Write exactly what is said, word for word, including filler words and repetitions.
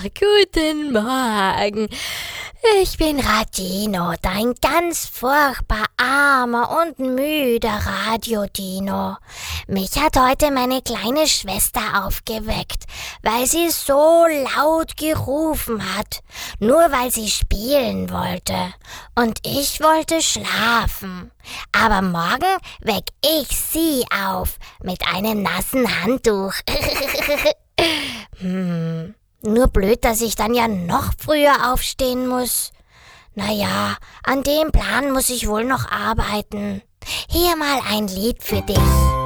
guten Morgen. Ich bin Radino, dein ganz furchtbar armer und müder Radiodino. Mich hat heute meine kleine Schwester aufgeweckt, weil sie so laut gerufen hat, nur weil sie spielen wollte. Und ich wollte schlafen. Aber morgen weck ich sie auf mit einem nassen Handtuch. hm... Nur blöd, dass ich dann ja noch früher aufstehen muss. Naja, an dem Plan muss ich wohl noch arbeiten. Hier mal ein Lied für dich.